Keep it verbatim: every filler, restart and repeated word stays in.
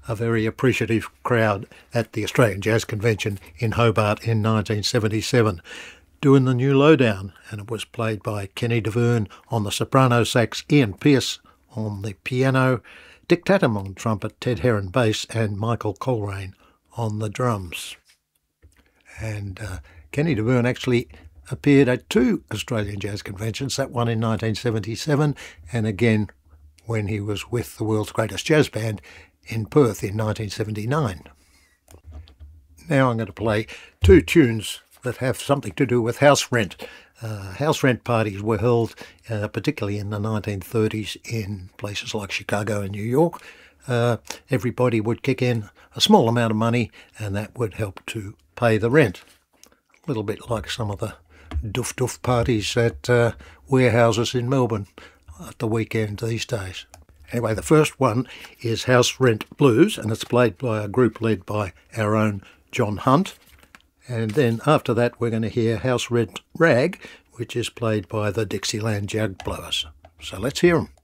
a very appreciative crowd at the Australian Jazz Convention in Hobart in nineteen seventy-seven, doing the new Lowdown, and it was played by Kenny Deverne on the soprano sax, Ian Pearce on the piano, Dick Tatum on trumpet, Ted Heron bass, and Michael Coleraine on the drums. And uh, Kenny Deverne actually appeared at two Australian Jazz Conventions, that one in nineteen seventy-seven, and again when he was with the world's greatest jazz band in Perth in nineteen seventy-nine. Now I'm going to play two tunes that have something to do with house rent. Uh, house rent parties were held uh, particularly in the nineteen thirties in places like Chicago and New York. Uh, everybody would kick in a small amount of money and that would help to pay the rent. A little bit like some of the doof doof parties at uh, warehouses in Melbourne at the weekend these days. Anyway, the first one is House Rent Blues, and it's played by a group led by our own John Hunt. And then after that we're going to hear House Rent Rag, which is played by the Dixieland Jug Blowers. So let's hear them.